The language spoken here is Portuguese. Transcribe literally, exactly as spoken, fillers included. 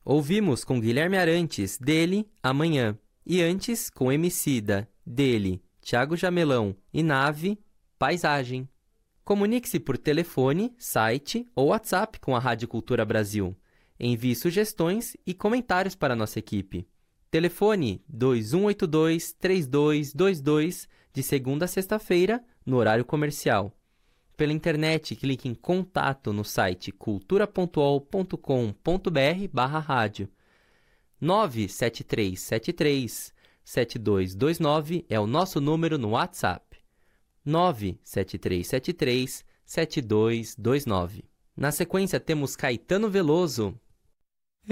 Ouvimos com Guilherme Arantes, dele, Amanhã. E antes, com Emicida, dele, Thiago Jamelão e Nave, Paisagem. Comunique-se por telefone, site ou WhatsApp com a Rádio Cultura Brasil. Envie sugestões e comentários para a nossa equipe. Telefone dois um oito dois, três dois dois dois, de segunda a sexta-feira, no horário comercial. Pela internet, clique em contato no site cultura ponto ol ponto com ponto br barra rádio. nove sete três sete três, sete dois dois nove é o nosso número no WhatsApp. nove sete três sete três, sete dois dois nove. Na sequência temos Caetano Veloso,